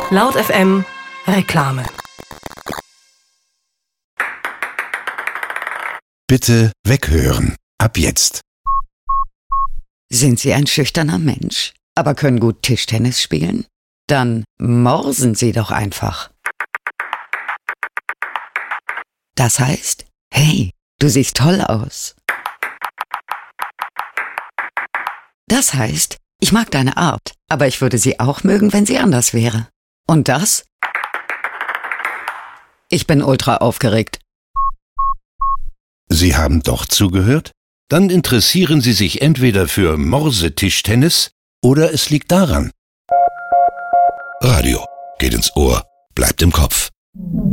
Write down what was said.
Laut FM Reklame. Bitte weghören. Ab jetzt. Sind Sie ein schüchterner Mensch, aber können gut Tischtennis spielen? Dann morsen Sie doch einfach. Das heißt, hey, du siehst toll aus. Das heißt, ich mag deine Art, aber ich würde sie auch mögen, wenn sie anders wäre. Und das? Ich bin ultra aufgeregt. Sie haben doch zugehört? Dann interessieren Sie sich entweder für Morsetischtennis oder es liegt daran. Radio geht ins Ohr, bleibt im Kopf.